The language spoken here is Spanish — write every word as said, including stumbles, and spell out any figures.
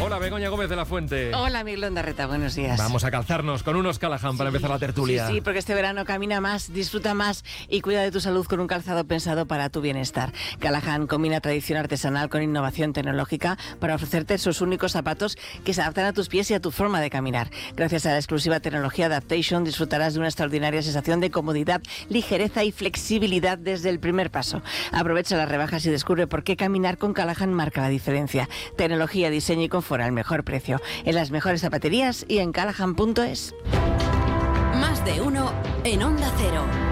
Hola, Begoña Gómez de la Fuente. Hola, Miguel Ondarreta, buenos días. Vamos a calzarnos con unos Callahan para Sí, empezar la tertulia. Sí, sí, porque este verano camina más, disfruta más y cuida de tu salud con un calzado pensado para tu bienestar. Callahan combina tradición artesanal con innovación tecnológica para ofrecerte sus únicos zapatos que se adaptan a tus pies y a tu forma de caminar. Gracias a la exclusiva tecnología Adaptation disfrutarás de una extraordinaria sensación de comodidad, ligereza y flexibilidad desde el primer paso. Aprovecha las rebajas y descubre por qué caminar con Callahan marca la diferencia. Tecnología, diseño y confort al mejor precio. En las mejores zapaterías y en callahan punto es. Más de uno en Onda Cero.